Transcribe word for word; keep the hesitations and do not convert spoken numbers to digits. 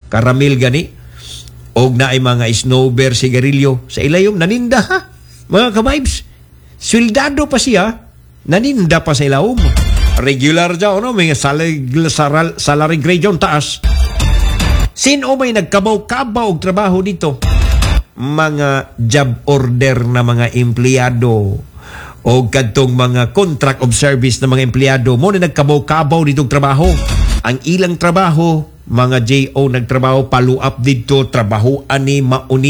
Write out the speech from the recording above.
karamil gani, og na ay mga snowber, sigarilyo sa ilayom, naninda ha, mga ka-vibes. Swildado pa siya, naninda pa sa ilawom. Regular dyan, no? May salary, salary grade dyan, taas. Sino may nagkabaw-kabaw og trabaho dito? Mga job order na mga empleyado o kadtong mga contract of service na mga empleyado mo na nagkabaw-kabaw ditong trabaho. Ang ilang trabaho, mga J O nagtrabaho, follow up dito, trabaho ani, mauni